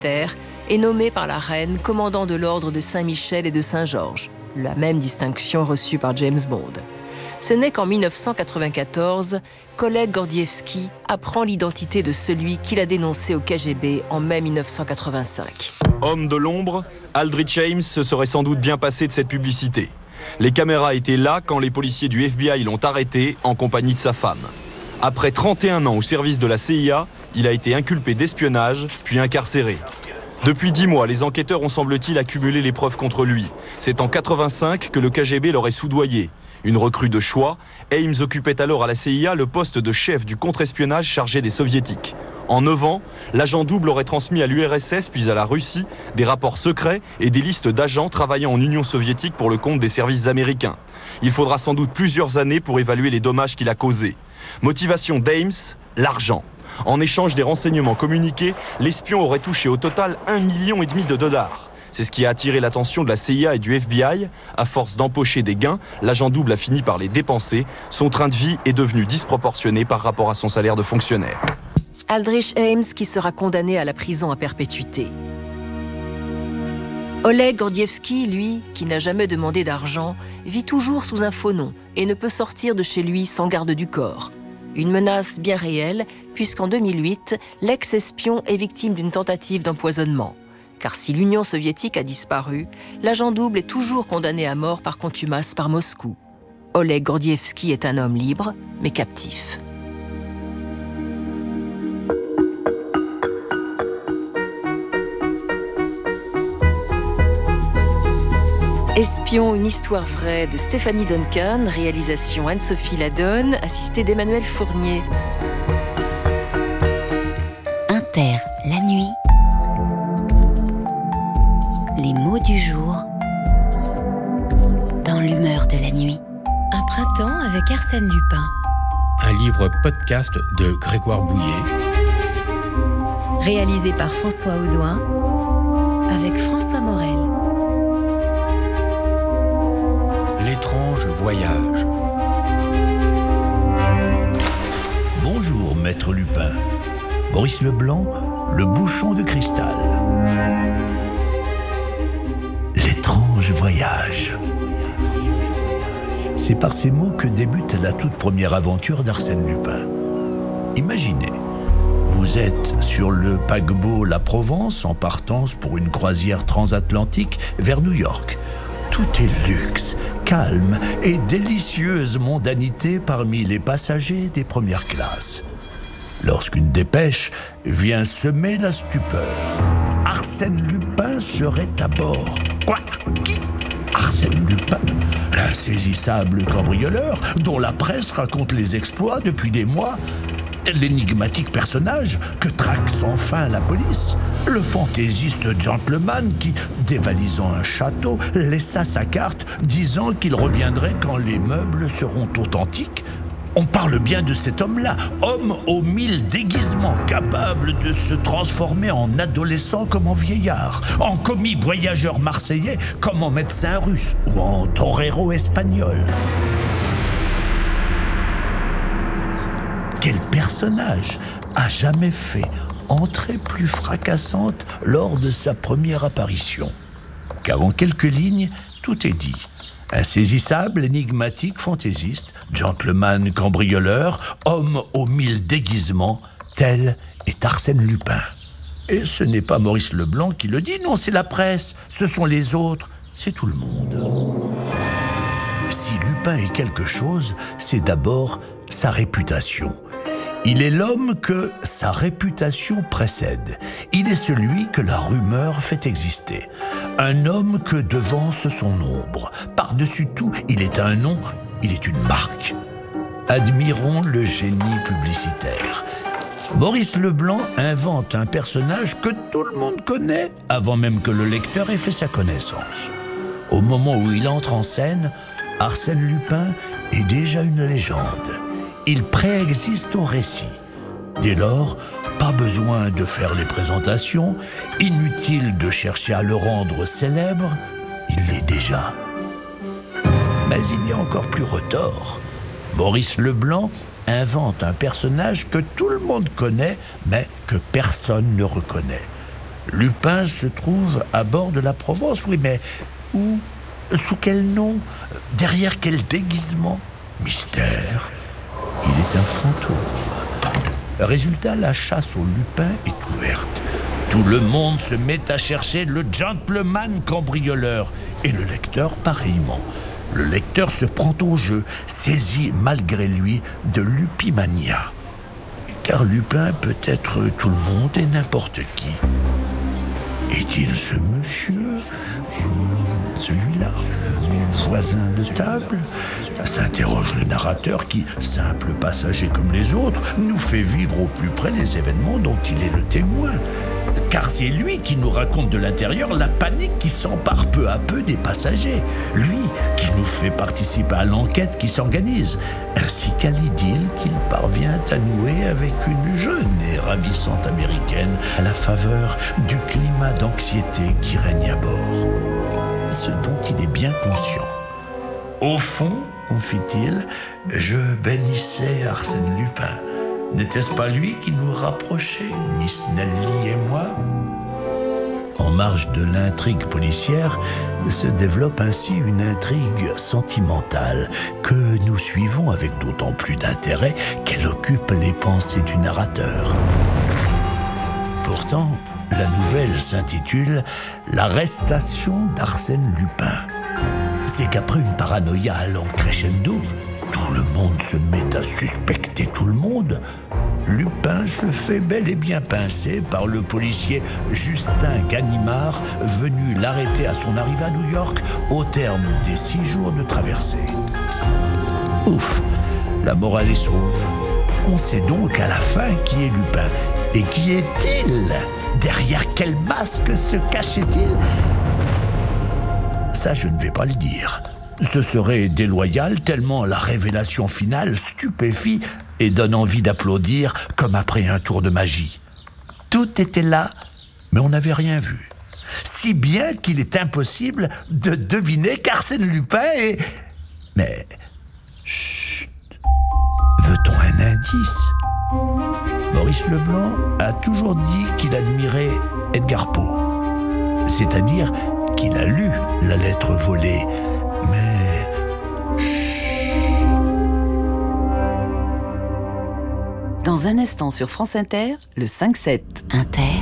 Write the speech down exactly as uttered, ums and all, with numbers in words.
militaire et nommé par la reine commandant de l'ordre de Saint-Michel et de Saint-Georges, la même distinction reçue par James Bond. Ce n'est qu'en dix-neuf cent quatre-vingt-quatorze qu'Oleg Gordievsky apprend l'identité de celui qu'il a dénoncé au K G B en mai dix-neuf cent quatre-vingt-cinq. Homme de l'ombre, Aldrich Ames se serait sans doute bien passé de cette publicité. Les caméras étaient là quand les policiers du F B I l'ont arrêté en compagnie de sa femme. Après trente et un ans au service de la C I A, il a été inculpé d'espionnage, puis incarcéré. Depuis dix mois, les enquêteurs ont semble-t-il accumulé les preuves contre lui. C'est en quatre-vingt-cinq que le K G B l'aurait soudoyé. Une recrue de choix, Ames occupait alors à la C I A le poste de chef du contre-espionnage chargé des soviétiques. En neuf ans, l'agent double aurait transmis à l'U R S S puis à la Russie des rapports secrets et des listes d'agents travaillant en Union soviétique pour le compte des services américains. Il faudra sans doute plusieurs années pour évaluer les dommages qu'il a causés. Motivation d'Ames, l'argent. En échange des renseignements communiqués, l'espion aurait touché au total un million et demi de dollars. C'est ce qui a attiré l'attention de la C I A et du F B I. À force d'empocher des gains, l'agent double a fini par les dépenser. Son train de vie est devenu disproportionné par rapport à son salaire de fonctionnaire. Aldrich Ames qui sera condamné à la prison à perpétuité. Oleg Gordievsky, lui, qui n'a jamais demandé d'argent, vit toujours sous un faux nom et ne peut sortir de chez lui sans garde du corps. Une menace bien réelle, puisqu'en deux mille huit, l'ex-espion est victime d'une tentative d'empoisonnement. Car si l'Union soviétique a disparu, l'agent double est toujours condamné à mort par contumace par Moscou. Oleg Gordievsky est un homme libre, mais captif. Espion, une histoire vraie de Stéphanie Duncan, réalisation Anne-Sophie Ladonne, assistée d'Emmanuel Fournier. Inter, la nuit. Les mots du jour dans l'humeur de la nuit. Un printemps avec Arsène Lupin. Un livre podcast de Grégoire Bouillet. Réalisé par François Audouin avec François Morel. L'étrange voyage. Bonjour, maître Lupin. Maurice Leblanc, le bouchon de cristal. L'étrange voyage. C'est par ces mots que débute la toute première aventure d'Arsène Lupin. Imaginez, vous êtes sur le paquebot La Provence en partance pour une croisière transatlantique vers New York. Tout est luxe, calme et délicieuse mondanité parmi les passagers des premières classes. Lorsqu'une dépêche vient semer la stupeur. Arsène Lupin serait à bord. Quoi ? Qui ? Arsène Lupin, l'insaisissable cambrioleur dont la presse raconte les exploits depuis des mois. L'énigmatique personnage que traque sans fin la police. Le fantaisiste gentleman qui, dévalisant un château, laissa sa carte disant qu'il reviendrait quand les meubles seront authentiques. On parle bien de cet homme-là, homme aux mille déguisements, capable de se transformer en adolescent comme en vieillard, en commis voyageur marseillais comme en médecin russe ou en torero espagnol. Quel personnage a jamais fait entrée plus fracassante lors de sa première apparition ? Car en quelques lignes, tout est dit. Insaisissable, énigmatique, fantaisiste, gentleman cambrioleur, homme aux mille déguisements, tel est Arsène Lupin. Et ce n'est pas Maurice Leblanc qui le dit, non, c'est la presse, ce sont les autres, c'est tout le monde. Si Lupin est quelque chose, c'est d'abord sa réputation. Il est l'homme que sa réputation précède. Il est celui que la rumeur fait exister. Un homme que devance son ombre. Par-dessus tout, il est un nom, il est une marque. Admirons le génie publicitaire. Maurice Leblanc invente un personnage que tout le monde connaît avant même que le lecteur ait fait sa connaissance. Au moment où il entre en scène, Arsène Lupin est déjà une légende. Il préexiste au récit. Dès lors, pas besoin de faire les présentations, inutile de chercher à le rendre célèbre, il l'est déjà. Mais il y a encore plus retors. Maurice Leblanc invente un personnage que tout le monde connaît, mais que personne ne reconnaît. Lupin se trouve à bord de la Provence, oui, mais où? Sous quel nom? Derrière quel déguisement? Mystère. Il est un fantôme. Résultat, la chasse au Lupin est ouverte. Tout le monde se met à chercher le gentleman cambrioleur, et le lecteur pareillement. Le lecteur se prend au jeu, saisi malgré lui de lupimania. Car Lupin peut être tout le monde et n'importe qui. Est-il ce monsieur? Celui-là? Mon voisin de table? S'interroge le narrateur qui, simple passager comme les autres, nous fait vivre au plus près les événements dont il est le témoin. Car c'est lui qui nous raconte de l'intérieur la panique qui s'empare peu à peu des passagers. Lui qui nous fait participer à l'enquête qui s'organise, ainsi qu'à l'idylle qu'il parvient à nouer avec une jeune et ravissante américaine à la faveur du climat d'anxiété qui règne à bord. Ce dont il est bien conscient. Au fond, confie-t-il, je bénissais Arsène Lupin. N'était-ce pas lui qui nous rapprochait, Miss Nelly et moi? En marge de l'intrigue policière se développe ainsi une intrigue sentimentale que nous suivons avec d'autant plus d'intérêt qu'elle occupe les pensées du narrateur. Pourtant, la nouvelle s'intitule « L'arrestation d'Arsène Lupin ». C'est qu'après une paranoïa allant crescendo, tout le monde se met à suspecter tout le monde. Lupin se fait bel et bien pincer par le policier Justin Ganimard, venu l'arrêter à son arrivée à New York au terme des six jours de traversée. Ouf, la morale est sauve. On sait donc à la fin qui est Lupin. Et qui est-il? Derrière quel masque se cachait-il? Ça, je ne vais pas le dire. Ce serait déloyal tellement la révélation finale stupéfie et donne envie d'applaudir comme après un tour de magie. Tout était là, mais on n'avait rien vu. Si bien qu'il est impossible de deviner qu'Arsène Lupin est... Mais... Chut! Veut-on un indice? Maurice Leblanc a toujours dit qu'il admirait Edgar Poe. C'est-à-dire qu'il a lu la lettre volée. Mais... Dans un instant sur France Inter, le cinq sept. Inter.